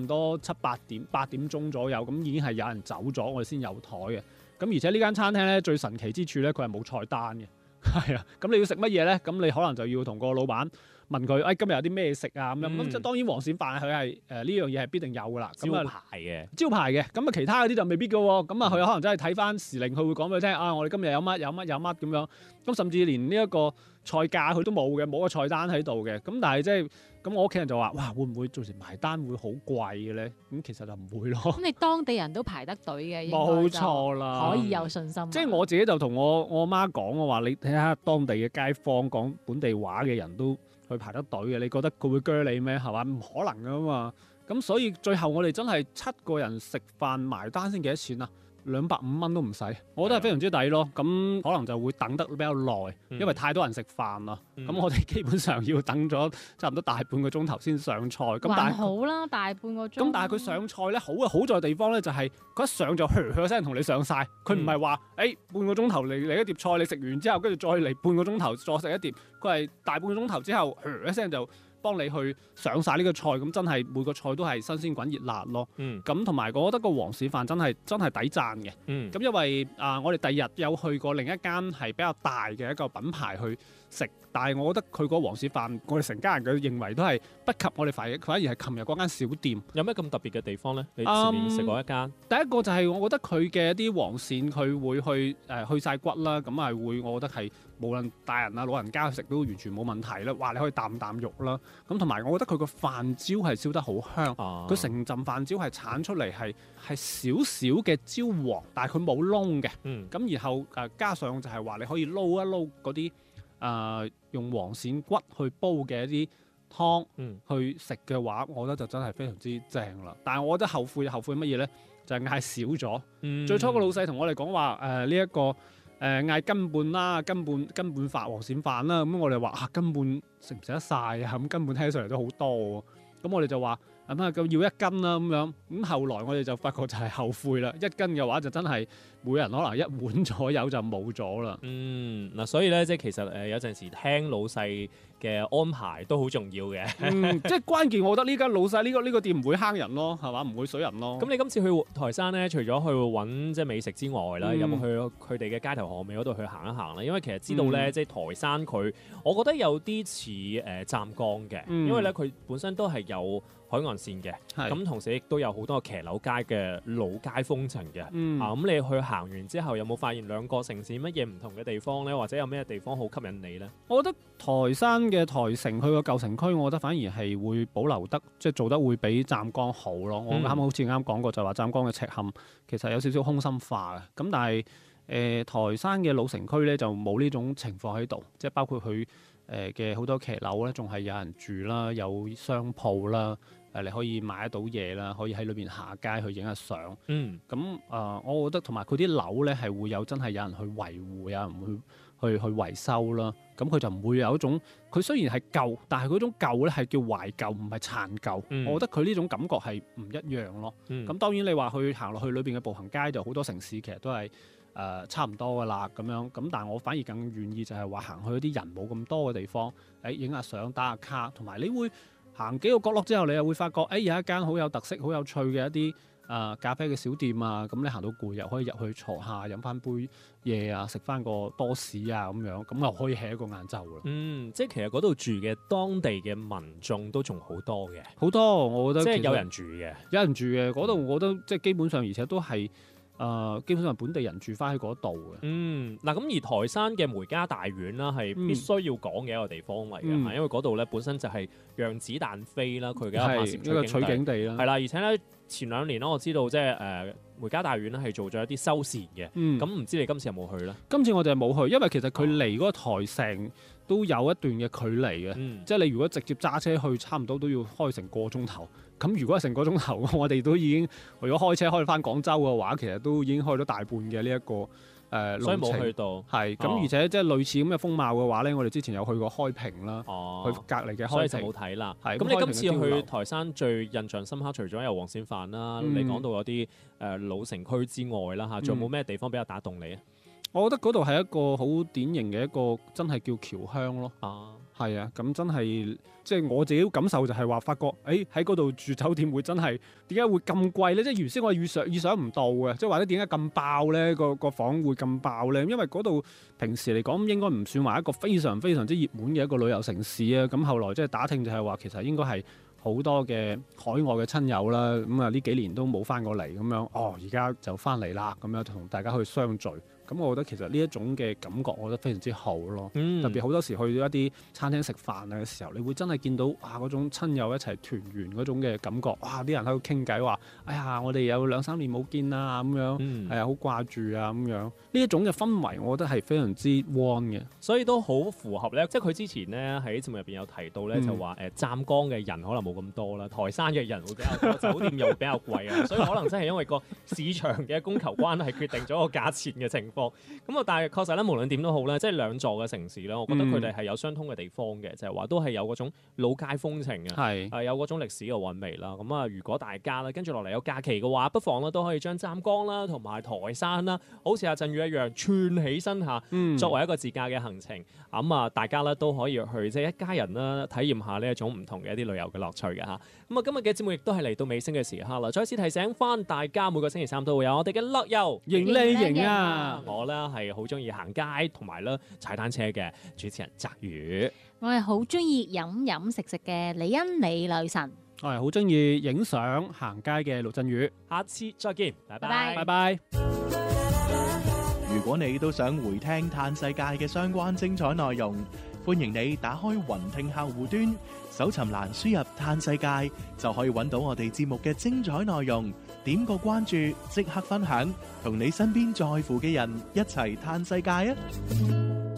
唔多8點鐘左右，咁已經係有人走咗，我哋先有台嘅。咁而且呢間餐廳咧最神奇之處咧，佢係冇菜單嘅。係啊，咁你要食乜嘢咧？咁你可能就要同個老闆問佢，今日有啲咩食啊咁樣。咁即係當然黃鱔飯佢係呢樣嘢係必定有噶啦。 招牌嘅， 咁啊其他嗰啲就未必噶喎。咁啊佢可能真係睇翻時令，佢會講俾你聽啊，我哋今日有乜咁樣。咁甚至連呢一個菜價佢都冇嘅，冇個菜單喺度嘅。咁但係即係咁，我屋企人就話：哇，會唔會到時埋單會好貴嘅咧？咁其實就唔會咯。 咁你當地人都排得隊嘅， 冇錯啦， 可以有信心。 即係我自己就同我媽講，我話你睇下當地嘅街坊講本地話嘅人都去排得隊嘅，你覺得佢會鋸你咩？係嘛？唔可能噶嘛。咁所以最後我哋真係7個人食飯埋單先幾多錢啊？250蚊都唔使，我覺得係非常之抵咯。咁可能就會等得比較耐，因為太多人食飯啦。咁我哋基本上要等咗差唔多大半個鐘頭先上菜。咁但係好啦，大半個鐘。 咁但係佢上菜咧好在地方咧就係佢一上就噓聲同你上晒，佢唔係話半個鐘頭嚟一碟菜，你食完之後跟住再嚟半個鐘頭再食一碟，佢係大半個鐘頭之後噓一聲就幫你去上晒呢個菜，咁真係每個菜都係新鮮滾熱辣咯。咁同埋我覺得個黃鱔飯真係抵讚嘅。咁因為我哋第二日有去過另一間係比較大嘅一個品牌去食，但係我覺得佢個黃鱔飯，我哋成家人嘅認為都係不及我哋反而係琴日嗰間小店。 有咩咁特別嘅地方咧？你前面食過一間， 第一個就係我覺得佢嘅一啲黃鱔佢會去晒骨啦，咁係會我覺得係無論大人啊老人家去食都完全冇問題啦。哇，你可以啖肉啦。咁同埋我覺得佢個飯焦係燒得好香，佢成陣飯焦係剷出嚟係少少嘅焦黃，但係佢冇燶嘅。咁然後加上就係話你可以撈一撈嗰啲用黃鱔骨去煲嘅一啲湯去食嘅話，我覺得就真係非常之正啦。但係我覺得後悔乜嘢咧？就係嗌少咗。最初個老細同我哋講話呢一個嗌斤半啦，斤半飯黃鱔飯啦。咁我哋話斤半食唔食得晒啊？咁斤半聽起上嚟都好多喎。咁我哋就話咁要1斤啦咁樣。咁後來我哋就發覺就係後悔啦。1斤嘅話就真係每人可能1碗左右就冇咗啦。 嗱，所以咧即係其實有陣時聽老細嘅安排都好重要嘅。 即係關鍵，我覺得呢間老細呢個店唔會坑人咯，係嘛？唔會水人咯。 咁你今次去台山咧，除咗去揾即係美食之外啦，有冇去佢哋嘅街頭巷尾嗰度去行一行咧？因為其實知道咧，即係台山佢，我覺得有啲似湛江嘅，因為咧佢本身都係有海岸線嘅，咁同時亦都有好多騎樓街嘅老街風情嘅。咁你去行完之後，有冇發現兩個城市乜嘢唔同嘅地方咧？或者有咩地方好吸引你咧？ 我覺得台山嘅台城，佢個舊城區，我覺得反而係會保留得，即係做得會比湛江好咯。我啱好似啱講過，就話湛江嘅赤坎其實有少少空心化嘅，咁但係台山嘅老城區咧就冇呢種情況喺度，即係包括佢嘅好多騎樓咧，仲係有人住啦，有商鋪啦。你可以買得到嘢啦，可以喺裏邊下街去影下相。咁我覺得同埋佢啲樓咧係會有真係有人去維護，有人會去維修啦。咁佢就唔會有一種，佢雖然係舊，但係嗰種舊咧係叫懷舊，唔係殘舊。我覺得佢呢種感覺係唔一樣咯。咁當然你話去行落去裏邊嘅步行街就好多城市其實都係差唔多噶啦咁樣。咁但係我反而更願意就係話行去一啲人冇咁多嘅地方，影下相打下卡，同埋你會行幾個角落之後，你又會發覺，有一間好有特色、好有趣嘅一啲咖啡嘅小店啊！咁你行到攰又可以入去坐下，飲翻杯嘢啊，食翻個多士啊咁樣，咁又可以 hea 一個晏晝啦。 即係其實嗰度住嘅當地嘅民眾都仲好多嘅， 好多我覺得即係有人住嘅， 嗰度我覺得即係基本上，而且都係。基本上本地人住翻喺嗰度嘅。 嗱咁而台山嘅梅家大院啦，係必須要講嘅一個地方嚟嘅，因為嗰度咧本身就係讓子彈飛啦，佢嘅拍攝取景地啦，係啦，而且咧前2年啦，我知道即係梅家大院咧係做咗一啲修繕嘅，咁唔知你今次有冇去咧？ 今次我哋係冇去，因為其實佢離嗰個台城都有一段嘅距離嘅，即係你如果直接揸車去，差唔多都要開成個鐘頭。咁如果係成個鐘頭，我哋都已經如果開車開翻廣州嘅話，其實都已經開咗大半嘅呢一個路程， 所以冇去到。 係咁，而且即係類似咁嘅風貌嘅話咧，我哋之前有去過開平啦，去隔離嘅開平， 所以就冇睇啦。咁你今次去台山最印象深刻，除咗有黃鱔飯啦，你講到有啲老城區之外啦嚇，仲有冇咩地方比較打動你啊？ 我覺得嗰度係一個好典型嘅一個真係叫僑鄉咯。係啊，咁真係即係我自己感受就係話，發覺喺嗰度住酒店會真係點解會咁貴咧？即係原先我預想唔到嘅，即係或者點解咁爆咧？個房會咁爆咧？因為嗰度平時嚟講應該唔算話一個非常非常之熱門嘅一個旅遊城市啊。咁後來即係打聽就係話，其實應該係好多嘅海外嘅親友啦。咁啊呢幾年都冇翻過嚟咁樣，而家就翻嚟啦，咁樣同大家去相聚。咁我覺得其實呢一種嘅感覺，我覺得非常之好咯。特別好多時去到一啲餐廳食飯啊嘅時候，你會真係見到嗰種親友一齊團圓嗰種嘅感覺。啲人喺度傾偈話：哎呀，我哋有2-3年冇見啦，咁樣係啊，好掛住啊，咁樣呢一種嘅氛圍，我覺得係非常之 warm 嘅。 所以都好符合咧，即係佢之前咧喺節目入邊有提到咧，就話湛江嘅人可能冇咁多啦，台山嘅人會比較多，酒店又會比較貴啊，所以可能真係因為個市場嘅供求關係決定咗個價錢嘅情況。咁但係確實咧，無論點都好咧，即係兩座嘅城市咧，我覺得佢哋係有相通嘅地方嘅，就係話都係有嗰種老街風情嘅，有嗰種歷史嘅韻味啦。咁啊，如果大家咧跟住落嚟有假期嘅話，不妨咧都可以將湛江啦同埋台山啦，好似阿振宇一樣串起身下，作為一個自駕嘅行程。咁啊，大家咧都可以去即係一家人啦，體驗下呢一種唔同嘅一啲旅遊嘅樂趣嘅嚇。咁啊，今日嘅節目亦都係嚟到尾聲嘅時刻啦。再次提醒翻大家，每個星期三都會有我哋嘅樂遊迎你迎啊！ 我咧係好中意行街同埋咧踩單車嘅主持人澤宇， 我係好中意飲食嘅李欣李女神， 我係好中意影相行街嘅陸振宇。 下次再見，拜拜， 拜拜。 如果你都想回聽嘆世界嘅相關精彩內容，歡迎你打開雲聽客戶端，搜尋欄輸入嘆世界，就可以揾到我哋節目嘅精彩內容。點個關注，即刻分享，同你身邊在乎嘅人一齊嘆世界啊！